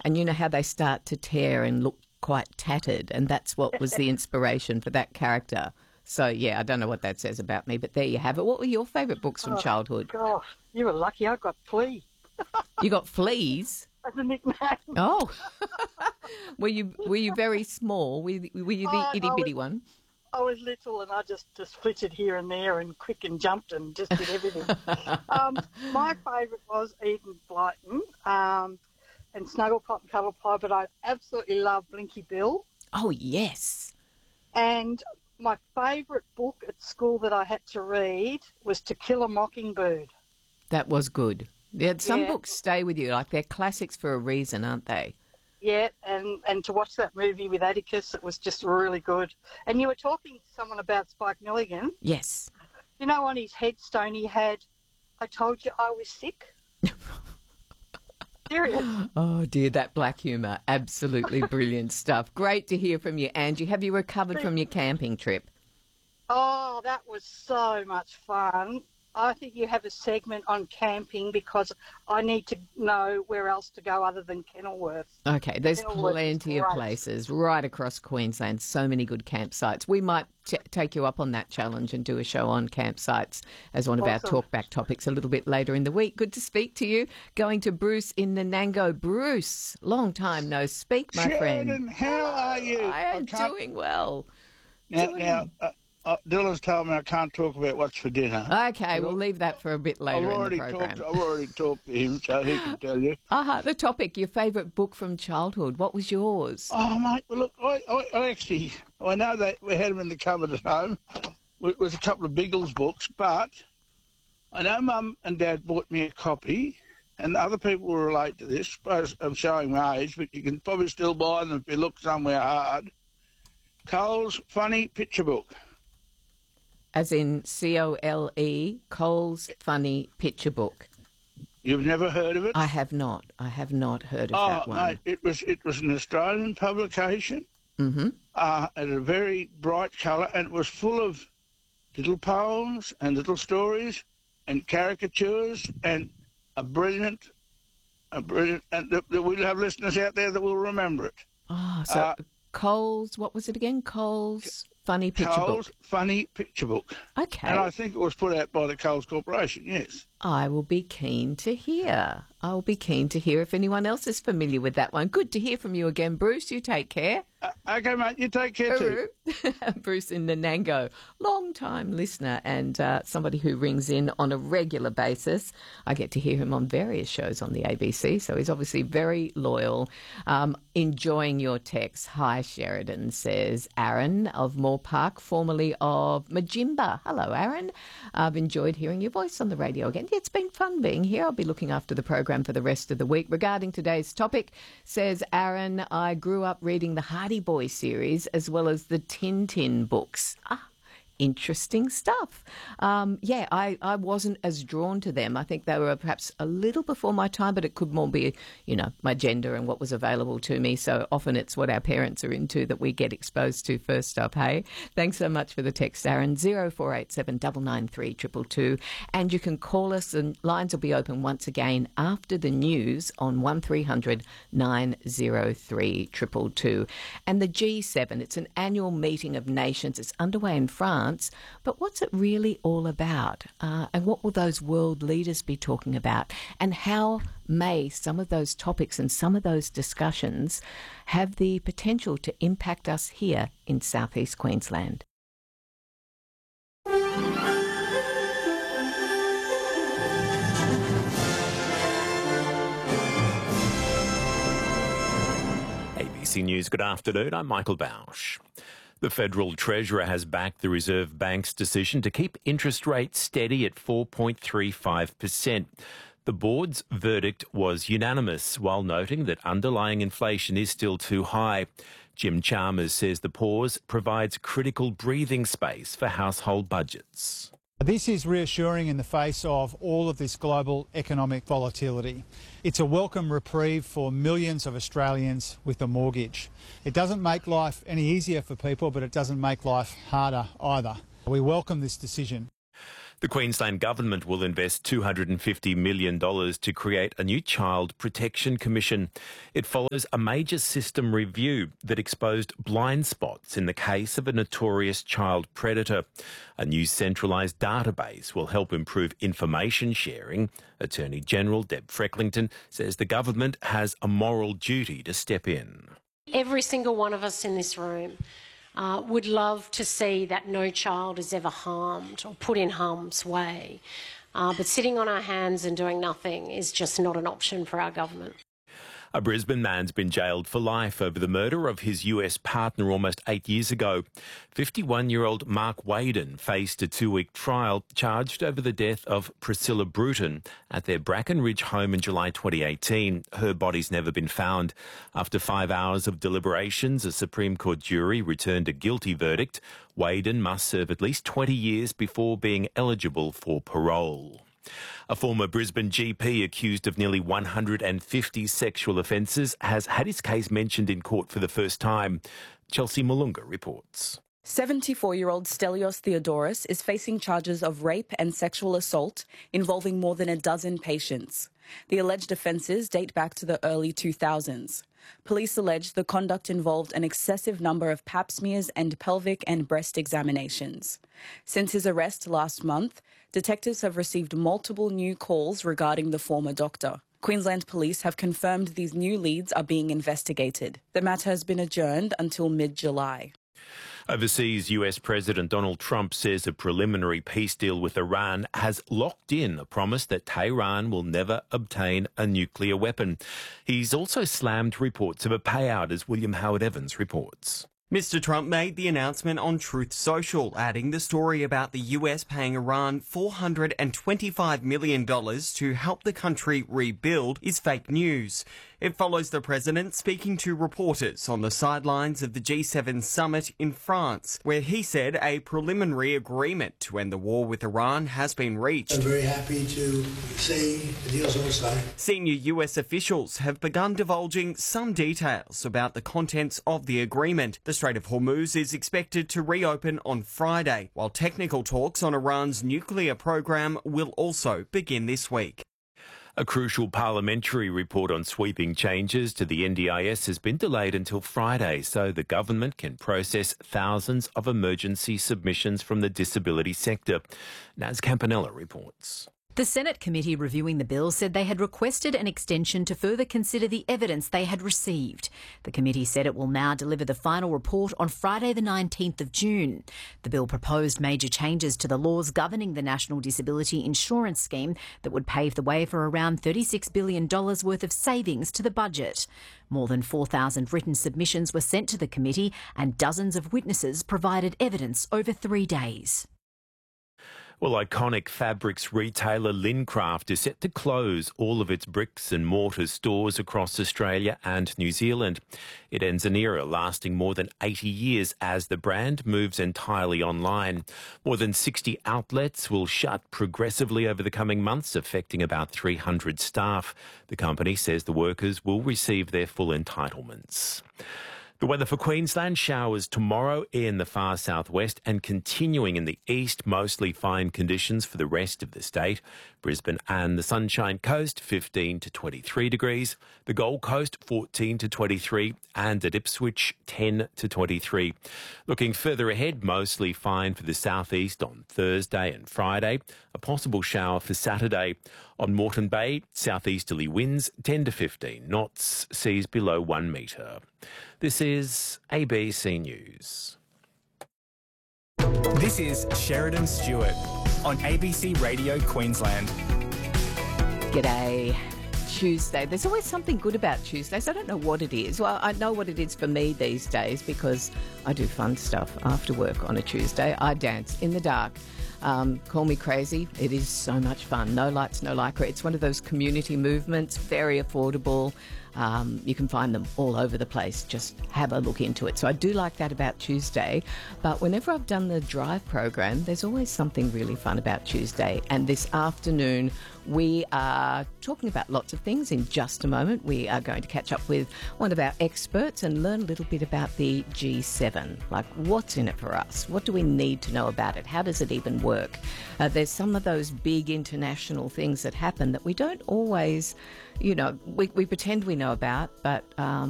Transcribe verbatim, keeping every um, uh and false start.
And you know how they start to tear and look quite tattered, and that's what was the inspiration for that character. So, yeah, I don't know what that says about me, but there you have it. What were your favourite books from oh, childhood? Gosh, you were lucky. I got Flea. You got Fleas? As a nickname. Oh. were you were you very small? Were you, were you the Oh, itty-bitty I was, one? I was little and I just, just flitted here and there and quick and jumped and just did everything. um, my favourite was Eden Blyton um, and Snugglepot and Cuddlepie, but I absolutely love Blinky Bill. Oh, yes. And my favourite book at school that I had to read was To Kill a Mockingbird. That was good. Yeah, some Yeah. books stay with you, like they're classics for a reason, aren't they? Yeah, and, and to watch that movie with Atticus, it was just really good. And you were talking to someone about Spike Milligan. Yes. You know, on his headstone he had, I told you I was sick. Serious. Oh, dear, that black humour. Absolutely brilliant stuff. Great to hear from you, Angie. Have you recovered from your camping trip? Oh, that was so much fun. I think you have a segment on camping because I need to know where else to go other than Kenilworth. Okay, there's Kenilworth plenty is of great. places right across Queensland, so many good campsites. We might t- take you up on that challenge and do a show on campsites as one of our Awesome. talkback topics a little bit later in the week. Good to speak to you. Going to Bruce in Nanango. Bruce, long time no speak, my friend. Sheridan, how are you? I am can't- doing well. Now, doing- now uh, uh, Dylan's told me I can't talk about what's for dinner. Okay, we'll leave that for a bit I've later in the already program. talked. I've already talked to him, so he can tell you. Aha, the topic, your favourite book from childhood. What was yours? Oh, mate, well, look, I, I, I actually, I know that we had them in the cupboard at home. It was a couple of Biggles books, but I know Mum and Dad bought me a copy, and other people will relate to this. I suppose I'm showing my age, but you can probably still buy them if you look somewhere hard. Cole's Funny Picture Book. As in C O L E, Cole's Funny Picture Book. You've never heard of it? I have not. I have not heard of oh, that one. mate, it was it was an Australian publication. Mm-hmm. Uh, and a very bright colour, and it was full of little poems and little stories and caricatures and a brilliant, a brilliant, and th- th- we'll have listeners out there that will remember it. Oh, so Uh, Cole's, what was it again? Cole's Funny Picture Cole's Book. Funny Picture Book. Okay. And I think it was put out by the Coles Corporation, yes. I will be keen to hear. I will be keen to hear if anyone else is familiar with that one. Good to hear from you again, Bruce. You take care. Uh, okay, mate, you take care too. Bruce in Nanango, long-time listener and uh, somebody who rings in on a regular basis. I get to hear him on various shows on the A B C, so he's obviously very loyal. Um, enjoying your text. Hi, Sheridan, says Aaron of Moore Park, formerly of Majimba. Hello, Aaron. I've enjoyed hearing your voice on the radio again. Yeah, it's been fun being here. I'll be looking after the program for the rest of the week. Regarding today's topic, says Aaron, I grew up reading the Hardy Boy series as well as the Tintin books. Ah, interesting stuff. Um, yeah, I, I wasn't as drawn to them. I think they were perhaps a little before my time, but it could more be, you know, my gender and what was available to me. So often it's what our parents are into that we get exposed to first up, hey? Thanks so much for the text, Aaron. zero four eight seven nine nine three two two two. And you can call us and lines will be open once again after the news on one three hundred nine oh three two two two. And the G seven, it's an annual meeting of nations. It's underway in France. But what's it really all about? Uh, and what will those world leaders be talking about? And how may some of those topics and some of those discussions have the potential to impact us here in southeast Queensland? A B C News, good afternoon. I'm Michael Bausch. The Federal Treasurer has backed the Reserve Bank's decision to keep interest rates steady at four point three five percent. The board's verdict was unanimous, while noting that underlying inflation is still too high. Jim Chalmers says the pause provides critical breathing space for household budgets. This is reassuring in the face of all of this global economic volatility. It's a welcome reprieve for millions of Australians with a mortgage. It doesn't make life any easier for people, but it doesn't make life harder either. We welcome this decision. The Queensland Government will invest two hundred fifty million dollars to create a new Child Protection Commission. It follows a major system review that exposed blind spots in the case of a notorious child predator. A new centralised database will help improve information sharing. Attorney General Deb Frecklington says the government has a moral duty to step in. Every single one of us in this room Uh, would love to see that no child is ever harmed or put in harm's way. Uh, but sitting on our hands and doing nothing is just not an option for our government. A Brisbane man's been jailed for life over the murder of his U S partner almost eight years ago. fifty-one-year-old Mark Waden faced a two-week trial charged over the death of Priscilla Bruton at their Bracken Ridge home in July twenty eighteen. Her body's never been found. After five hours of deliberations, a Supreme Court jury returned a guilty verdict. Waden must serve at least twenty years before being eligible for parole. A former Brisbane G P accused of nearly one hundred fifty sexual offences has had his case mentioned in court for the first time. Chelsea Malunga reports. seventy-four-year-old Stelios Theodoros is facing charges of rape and sexual assault involving more than a dozen patients. The alleged offences date back to the early two thousands. Police allege the conduct involved an excessive number of pap smears and pelvic and breast examinations. Since his arrest last month, detectives have received multiple new calls regarding the former doctor. Queensland Police have confirmed these new leads are being investigated. The matter has been adjourned until mid-July. Overseas, U S President Donald Trump says a preliminary peace deal with Iran has locked in a promise that Tehran will never obtain a nuclear weapon. He's also slammed reports of a payout, as William Howard Evans reports. Mister Trump made the announcement on Truth Social, adding the story about the U S paying Iran four hundred twenty-five million dollars to help the country rebuild is fake news. It follows the president speaking to reporters on the sidelines of the G seven summit in France, where he said a preliminary agreement to end the war with Iran has been reached. I'm very happy to say the deal's all signed. Senior U S officials have begun divulging some details about the contents of the agreement. The Strait of Hormuz is expected to reopen on Friday, while technical talks on Iran's nuclear program will also begin this week. A crucial parliamentary report on sweeping changes to the N D I S has been delayed until Friday so the government can process thousands of emergency submissions from the disability sector. Naz Campanella reports. The Senate committee reviewing the bill said they had requested an extension to further consider the evidence they had received. The committee said it will now deliver the final report on Friday the nineteenth of June. The bill proposed major changes to the laws governing the National Disability Insurance Scheme that would pave the way for around thirty-six billion dollars worth of savings to the budget. More than four thousand written submissions were sent to the committee and dozens of witnesses provided evidence over three days. Well, iconic fabrics retailer Lincraft is set to close all of its bricks and mortar stores across Australia and New Zealand. It ends an era lasting more than eighty years as the brand moves entirely online. More than sixty outlets will shut progressively over the coming months, affecting about three hundred staff. The company says the workers will receive their full entitlements. The weather for Queensland: showers tomorrow in the far southwest and continuing in the east. Mostly fine conditions for the rest of the state. Brisbane and the Sunshine Coast, fifteen to twenty-three degrees. The Gold Coast, fourteen to twenty-three. And at Ipswich, ten to twenty-three. Looking further ahead, mostly fine for the southeast on Thursday and Friday. A possible shower for Saturday. On Moreton Bay, southeasterly winds ten to fifteen knots, seas below one metre. This is A B C News. This is Sheridan Stewart on A B C Radio Queensland. G'day. Tuesday. There's always something good about Tuesdays. I don't know what it is. Well, I know what it is for me these days because I do fun stuff after work on a Tuesday. I dance in the dark. Um, call me crazy. It is so much fun. No lights, no lycra. It's one of those community movements, very affordable. Um, you can find them all over the place. Just have a look into it. So I do like that about Tuesday. But whenever I've done the drive program, there's always something really fun about Tuesday. And this afternoon, We are talking about lots of things in just a moment. We are going to catch up with one of our experts and learn a little bit about the G seven. Like, what's in it for us? What do we need to know about it? How does it even work? Uh, there's some of those big international things that happen that we don't always, you know, we, we pretend we know about, but um,